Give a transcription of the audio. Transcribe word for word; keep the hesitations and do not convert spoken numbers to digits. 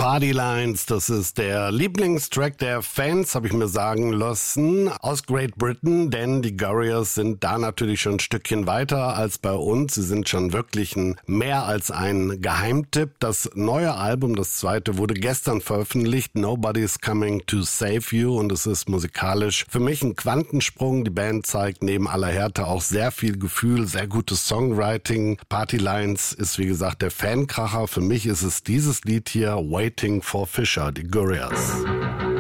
Party Lines, das ist der Lieblingstrack der Fans, habe ich mir sagen lassen, aus Great Britain, denn die Gorillaz sind da natürlich schon ein Stückchen weiter als bei uns. Sie sind schon wirklich ein, mehr als ein Geheimtipp. Das neue Album, das zweite, wurde gestern veröffentlicht, Nobody's Coming to Save You, und es ist musikalisch für mich ein Quantensprung. Die Band zeigt neben aller Härte auch sehr viel Gefühl, sehr gutes Songwriting. Party Lines ist wie gesagt der Fankracher. Für mich ist es dieses Lied hier, Waiting for Fisher, die Gorillaz.